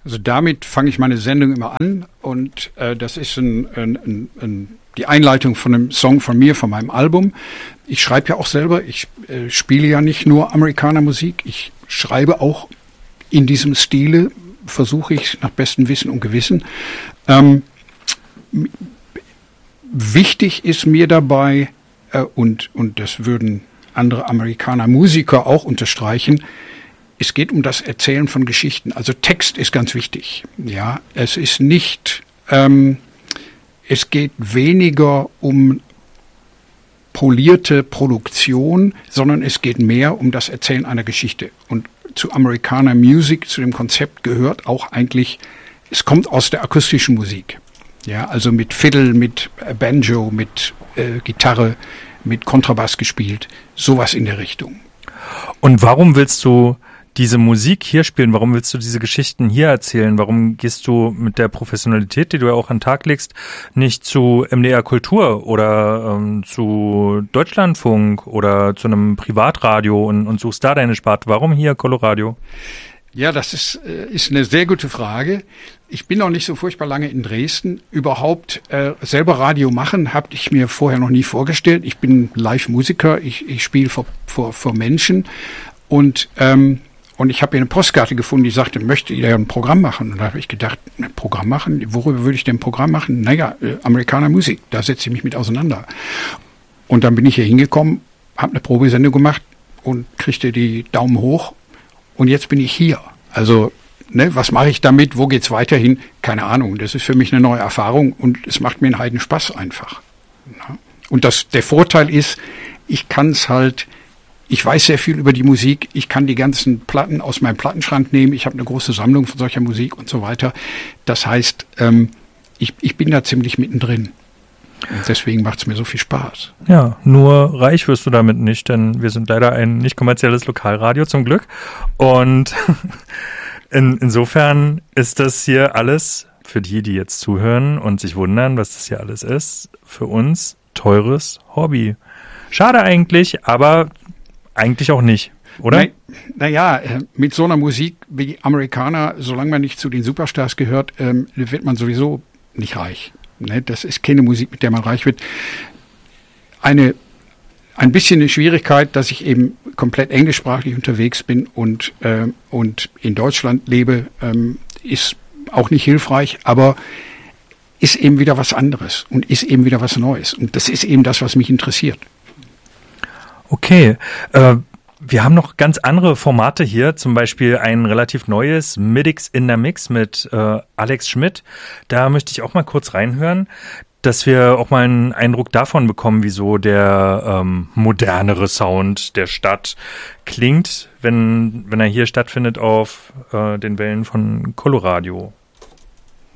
Also damit fange ich meine Sendung immer an und das ist die Einleitung von einem Song von mir, von meinem Album. Ich schreibe ja auch selber, ich spiele ja nicht nur Amerikanermusik, ich schreibe auch in diesem Stile, versuche ich nach bestem Wissen und Gewissen. Wichtig ist mir dabei, und das würden andere Amerikaner-Musiker auch unterstreichen, es geht um das Erzählen von Geschichten. Also Text ist ganz wichtig. Ja, es ist nicht, es geht weniger um polierte Produktion, sondern es geht mehr um das Erzählen einer Geschichte. Und zu Americana Music, zu dem Konzept gehört auch eigentlich, es kommt aus der akustischen Musik. Ja, also mit Fiddle, mit Banjo, mit Gitarre, mit Kontrabass gespielt, sowas in der Richtung. Und warum willst du diese Musik hier spielen? Warum willst du diese Geschichten hier erzählen? Warum gehst du mit der Professionalität, die du ja auch an den Tag legst, nicht zu MDR Kultur oder zu Deutschlandfunk oder zu einem Privatradio und suchst da deine Sparte? Warum hier Coloradio? Ja, das ist eine sehr gute Frage. Ich bin noch nicht so furchtbar lange in Dresden. Überhaupt selber Radio machen, habe ich mir vorher noch nie vorgestellt. Ich bin Live-Musiker, ich spiele vor Menschen und ich habe hier eine Postkarte gefunden, die sagte, möchte ihr ein Programm machen? Und da habe ich gedacht, ein Programm machen? Worüber würde ich denn ein Programm machen? Naja, Amerikaner Musik, da setze ich mich mit auseinander. Und dann bin ich hier hingekommen, habe eine Probesendung gemacht und kriegte die Daumen hoch. Und jetzt bin ich hier. Also, was mache ich damit? Wo geht's weiterhin? Keine Ahnung. Das ist für mich eine neue Erfahrung und es macht mir einen Heiden Spaß einfach. Ja. Und der Vorteil ist, ich weiß sehr viel über die Musik. Ich kann die ganzen Platten aus meinem Plattenschrank nehmen. Ich habe eine große Sammlung von solcher Musik und so weiter. Das heißt, ich bin da ziemlich mittendrin. Und deswegen macht es mir so viel Spaß. Ja, nur reich wirst du damit nicht, denn wir sind leider ein nicht kommerzielles Lokalradio zum Glück. Und insofern ist das hier alles, für die jetzt zuhören und sich wundern, was das hier alles ist, für uns teures Hobby. Schade eigentlich, aber eigentlich auch nicht, oder? Naja, mit so einer Musik wie die Amerikaner, solange man nicht zu den Superstars gehört, wird man sowieso nicht reich. Das ist keine Musik, mit der man reich wird. Ein bisschen eine Schwierigkeit, dass ich eben komplett englischsprachlich unterwegs bin und in Deutschland lebe, ist auch nicht hilfreich, aber ist eben wieder was anderes und ist eben wieder was Neues. Und das ist eben das, was mich interessiert. Okay, wir haben noch ganz andere Formate hier, zum Beispiel ein relativ neues Midix in der Mix mit Alex Schmidt. Da möchte ich auch mal kurz reinhören, dass wir auch mal einen Eindruck davon bekommen, wie so der modernere Sound der Stadt klingt, wenn er hier stattfindet auf den Wellen von Coloradio.